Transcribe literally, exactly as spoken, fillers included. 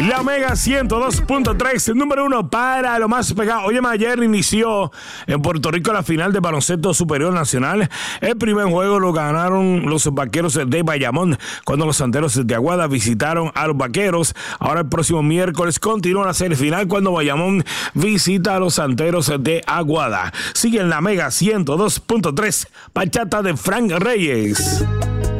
La Mega ciento dos punto tres, número uno para lo más pegado. Oye, ayer inició en Puerto Rico la final de baloncesto superior nacional. El primer juego lo ganaron los Vaqueros de Bayamón cuando los Santeros de Aguada visitaron a los Vaqueros. Ahora el próximo miércoles continúa la serie final cuando Bayamón visita a los Santeros de Aguada. Sigue en la Mega ciento dos punto tres, bachata de Frank Reyes.